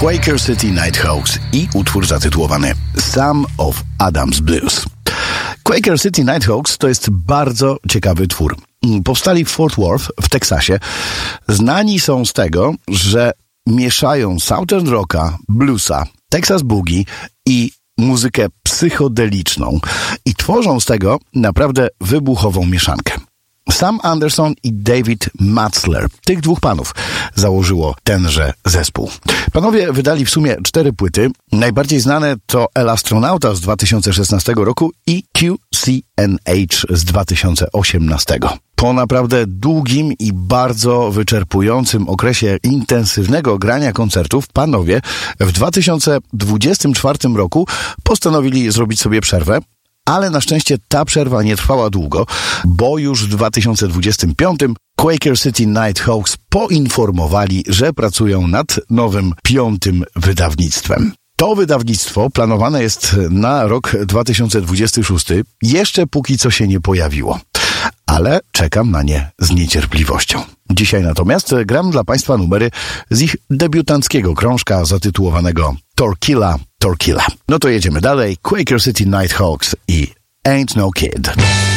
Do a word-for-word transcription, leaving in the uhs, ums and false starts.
Quaker City Nighthawks i utwór zatytułowany Some of Adam's Blues. Quaker City Nighthawks to jest bardzo ciekawy twór. Powstali w Fort Worth w Teksasie. Znani są z tego, że mieszają Southern Rocka, bluesa, Texas Boogie i muzykę psychodeliczną i tworzą z tego naprawdę wybuchową mieszankę. Sam Anderson i David Matzler, tych dwóch panów, założyło tenże zespół. Panowie wydali w sumie cztery płyty. Najbardziej znane to El Astronauta z dwa tysiące szesnastego roku i Q C N H z dwa tysiące osiemnastego. Po naprawdę długim i bardzo wyczerpującym okresie intensywnego grania koncertów, panowie w dwa tysiące dwudziestym czwartym roku postanowili zrobić sobie przerwę. Ale na szczęście ta przerwa nie trwała długo, bo już w dwa tysiące dwudziestym piątym Quaker City Nighthawks poinformowali, że pracują nad nowym, piątym wydawnictwem. To wydawnictwo planowane jest na rok dwa tysiące dwudziesty szósty. Jeszcze póki co się nie pojawiło, ale czekam na nie z niecierpliwością. Dzisiaj natomiast gram dla Państwa numery z ich debiutanckiego krążka zatytułowanego Torquilla, Torquilla. No to jedziemy dalej. Quaker City Nighthawks i Ain't No Kid.